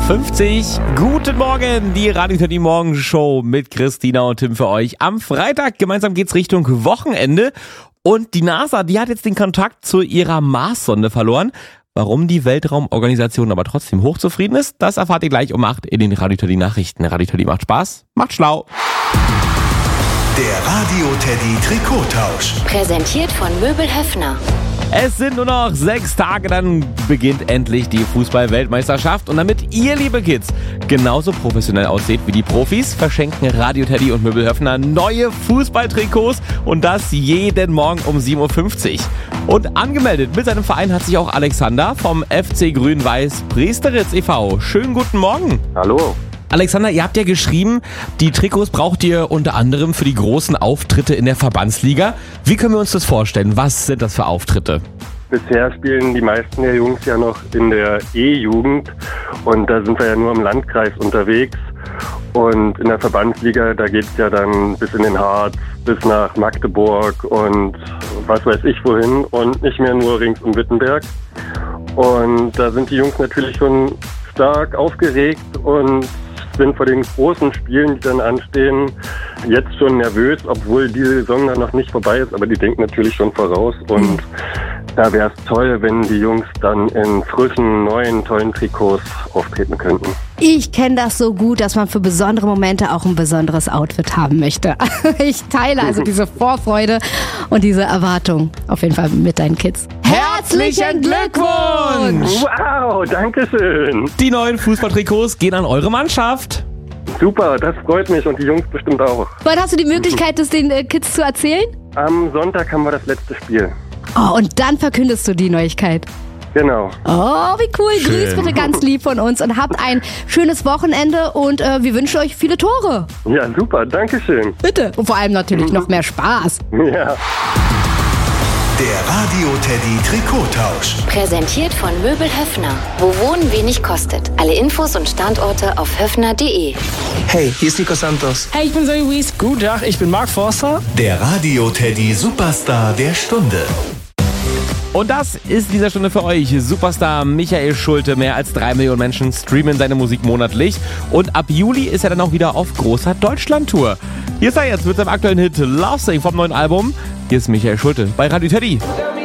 7.50 Uhr. Guten Morgen, die Radio Teddy Morgenshow mit Christina und Tim für euch. Am Freitag gemeinsam geht's Richtung Wochenende und die NASA, die hat jetzt den Kontakt zu ihrer Marssonde verloren. Warum die Weltraumorganisation aber trotzdem hochzufrieden ist, das erfahrt ihr gleich um 8 in den Radio Teddy Nachrichten. Radio Teddy macht Spaß, macht schlau. Der Radio Teddy Trikottausch. Präsentiert von Möbel Höffner. Es sind nur noch 6 Tage, dann beginnt endlich die Fußball-Weltmeisterschaft. Und damit ihr, liebe Kids, genauso professionell aussieht wie die Profis, verschenken Radio Teddy und Möbel Höffner neue Fußballtrikots und das jeden Morgen um 7.50 Uhr. Und angemeldet mit seinem Verein hat sich auch Alexander vom FC Grün-Weiß Priesteritz e.V. Schönen guten Morgen. Hallo. Alexander, ihr habt ja geschrieben, die Trikots braucht ihr unter anderem für die großen Auftritte in der Verbandsliga. Wie können wir uns das vorstellen? Was sind das für Auftritte? Bisher spielen die meisten der Jungs ja noch in der E-Jugend und da sind wir ja nur im Landkreis unterwegs. Und in der Verbandsliga, da geht's ja dann bis in den Harz, bis nach Magdeburg und was weiß ich wohin und nicht mehr nur rings um Wittenberg. Und da sind die Jungs natürlich schon stark aufgeregt und sind vor den großen Spielen, die dann anstehen, jetzt schon nervös, obwohl die Saison dann noch nicht vorbei ist, aber die denken natürlich schon voraus und da wäre es toll, wenn die Jungs dann in frischen, neuen, tollen Trikots auftreten könnten. Ich kenne das so gut, dass man für besondere Momente auch ein besonderes Outfit haben möchte. Ich teile also diese Vorfreude und diese Erwartung auf jeden Fall mit deinen Kids. Herzlichen Glückwunsch! Wow, danke schön. Die neuen Fußballtrikots gehen an eure Mannschaft. Super, das freut mich und die Jungs bestimmt auch. Wann hast du die Möglichkeit, das den Kids zu erzählen? Am Sonntag haben wir das letzte Spiel. Oh, und dann verkündest du die Neuigkeit. Genau. Oh, wie cool. Schön. Grüß bitte ganz lieb von uns und habt ein schönes Wochenende und wir wünschen euch viele Tore. Ja, super, danke schön. Bitte. Und vor allem natürlich noch mehr Spaß. Ja. Der Radio Teddy Trikottausch. Präsentiert von Möbel Höffner. Wo Wohnen wenig kostet. Alle Infos und Standorte auf höffner.de. Hey, hier ist Nico Santos. Hey, ich bin Zoe Wies. Guten Tag, ich bin Mark Forster. Der Radio Teddy Superstar der Stunde. Und das ist in dieser Stunde für euch Superstar Michael Schulte. Mehr als 3 Millionen Menschen streamen seine Musik monatlich. Und ab Juli ist er dann auch wieder auf großer Deutschland-Tour. Hier ist er jetzt mit seinem aktuellen Hit Love Sing vom neuen Album. Hier ist Michael Schulte bei Radio Teddy.